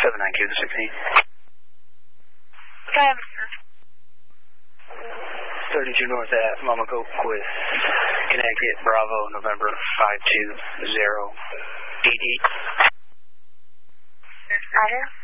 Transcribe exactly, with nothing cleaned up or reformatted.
seven nine Q to sixteen. Five. thirty-two north at Mamaco with Connecticut, Bravo, November five two zero eight eight. Roger.